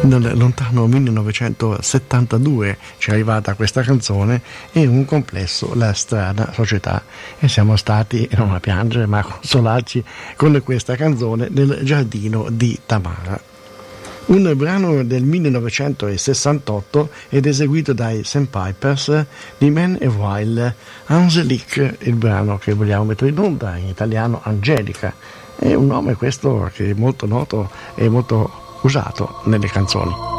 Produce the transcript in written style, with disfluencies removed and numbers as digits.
nel lontano 1972 ci è arrivata questa canzone e un complesso, La Strana Società, e siamo stati non a piangere ma a consolarci con questa canzone nel giardino di Tamara. Un brano del 1968 ed eseguito dai Sandpipers di Man e Wild, Angelique, il brano che vogliamo mettere in onda, in italiano Angelica. È un nome questo che è molto noto e molto usato nelle canzoni.